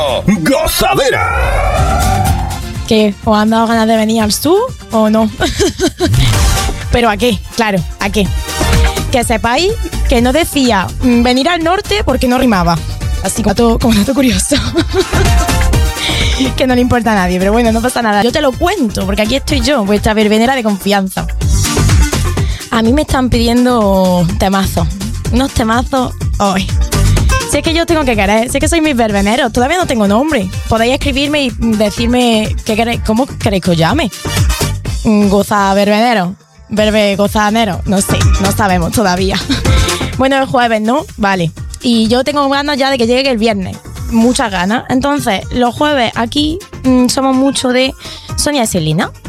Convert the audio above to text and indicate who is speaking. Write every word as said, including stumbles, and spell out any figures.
Speaker 1: Gozadera.
Speaker 2: ¿Qué? ¿Os han dado ganas de venir al sur o no? ¿Pero a qué? Claro, ¿a qué? Que sepáis que no decía venir al norte porque no rimaba. Así como dato, como dato curioso. Que no le importa a nadie, pero bueno, no pasa nada. Yo te lo cuento, porque aquí estoy yo, vuestra verbenera de confianza. A mí me están pidiendo temazos. Unos temazos hoy. Si es que yo tengo que querer, si es que soy mis verbeneros, todavía no tengo nombre. Podéis escribirme y decirme qué queréis, cómo queréis que os llame. Goza verbenero, verbe gozanero, no sé, no sabemos todavía. Bueno, es jueves, ¿no? Vale. Y yo tengo ganas ya de que llegue el viernes. Muchas ganas. Entonces, los jueves aquí mmm, somos mucho de Sonia y Selena.